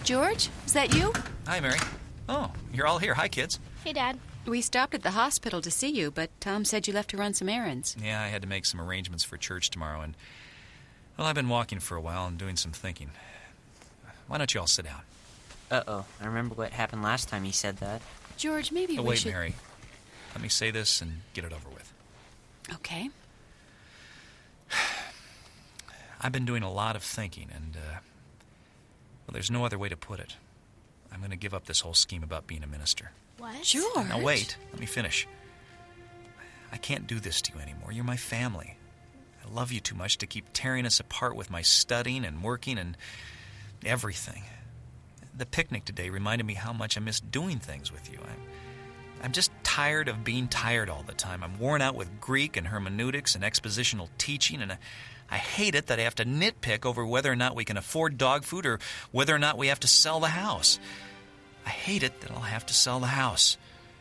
George, is that you? Hi, Mary. Oh, you're all here. Hi, kids. Hey, Dad. We stopped at the hospital to see you, but Tom said you left to run some errands. Yeah, I had to make some arrangements for church tomorrow, and, well, I've been walking for a while and doing some thinking. Why don't you all sit down? Uh-oh. I remember what happened last time he said that. George, maybe we Wait, should... Mary. Let me say this and get it over with. Okay. I've been doing a lot of thinking, and, well, there's no other way to put it. I'm going to give up this whole scheme about being a minister. What? George. Now, wait. Let me finish. I can't do this to you anymore. You're my family. I love you too much to keep tearing us apart with my studying and working and everything. The picnic today reminded me how much I miss doing things with you. I'm just tired of being tired all the time. I'm worn out with Greek and hermeneutics and expositional teaching, and I hate it that I have to nitpick over whether or not we can afford dog food or whether or not we have to sell the house. I hate it that I'll have to sell the house.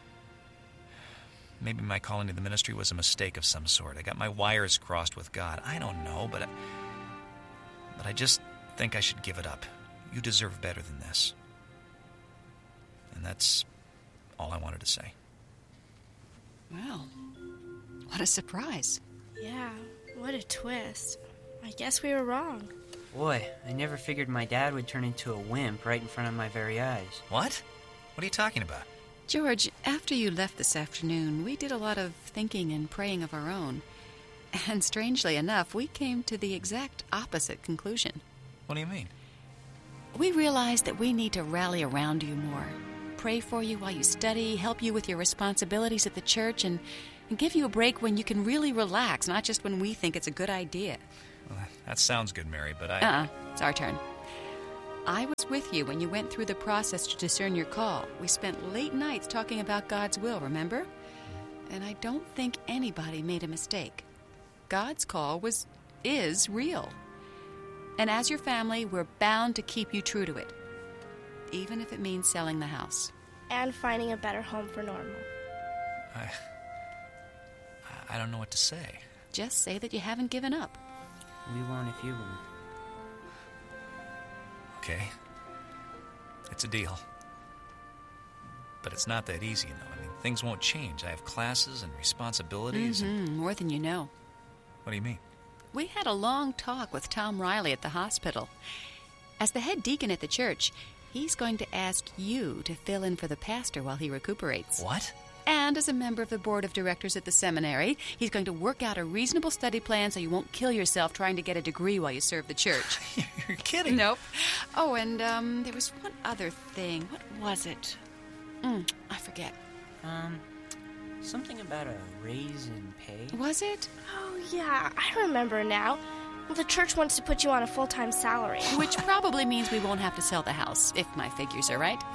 Maybe my calling to the ministry was a mistake of some sort. I got my wires crossed with God. I don't know, but I just think I should give it up. You deserve better than this. And that's all I wanted to say. Well, what a surprise. Yeah, what a twist. I guess we were wrong. Boy, I never figured my dad would turn into a wimp right in front of my very eyes. What? What are you talking about? George, after you left this afternoon, we did a lot of thinking and praying of our own. And strangely enough, we came to the exact opposite conclusion. What do you mean? We realized that we need to rally around you more. Pray for you while you study, help you with your responsibilities at the church, and give you a break when you can really relax, not just when we think it's a good idea. Well, that sounds good, Mary, but It's our turn. I was with you when you went through the process to discern your call. We spent late nights talking about God's will, remember? And I don't think anybody made a mistake. God's call is real. And as your family, we're bound to keep you true to it, even if it means selling the house. And finding a better home for Normal. I don't know what to say. Just say that you haven't given up. We won't if you won't. Okay. It's a deal. But it's not that easy, you know. I mean, things won't change. I have classes and responsibilities. More than you know. What do you mean? We had a long talk with Tom Riley at the hospital. As the head deacon at the church, he's going to ask you to fill in for the pastor while he recuperates. What? And as a member of the board of directors at the seminary, he's going to work out a reasonable study plan so you won't kill yourself trying to get a degree while you serve the church. You're kidding. Nope. Oh, and there was one other thing. What was it? I forget. Something about a raise in pay? Was it? Oh, yeah, I remember now. The church wants to put you on a full-time salary. Which probably means we won't have to sell the house, if my figures are right.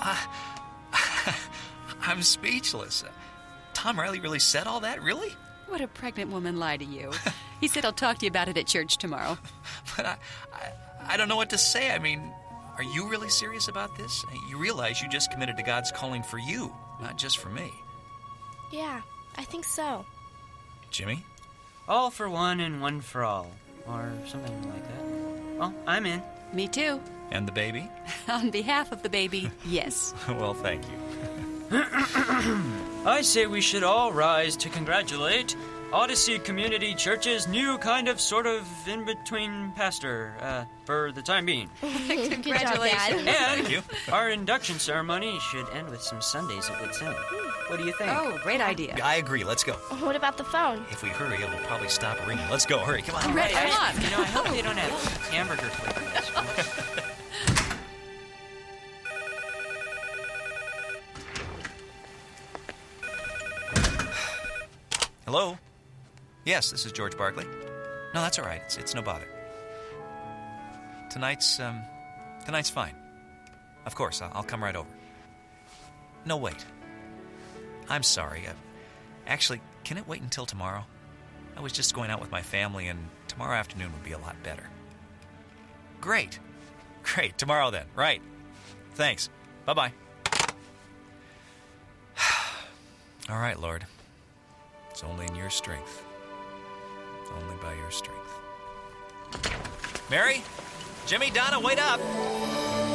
I'm speechless. Tom Riley really said all that? Really? What a pregnant woman lie to you. He said he'll talk to you about it at church tomorrow. But I don't know what to say. I mean, are you really serious about this? You realize you just committed to God's calling for you, not just for me. Yeah, I think so. Jimmy? All for one and one for all. Or something like that. Well, I'm in. Me too. And the baby? On behalf of the baby, yes. Well, thank you. I say we should all rise to congratulate Odyssey Community Church's new kind of sort of in-between pastor, for the time being. Congratulations. And Thank you. our induction ceremony should end with some Sundays at Wits End. What do you think? Oh, great idea. I agree. Let's go. What about the phone? If we hurry, it'll probably stop ringing. Let's go. Hurry. Come on. Right, come on. You know, I hope they don't have hamburger flavor. Hello? Yes, this is George Barkley. No, that's all right. It's no bother. Tonight's fine. Of course, I'll come right over. No, wait. I'm sorry. Actually, can it wait until tomorrow? I was just going out with my family, and tomorrow afternoon would be a lot better. Great. Tomorrow then. Right. Thanks. Bye-bye. All right, Lord. It's only in your strength. Only by your strength. Mary? Jimmy, Donna, wait up!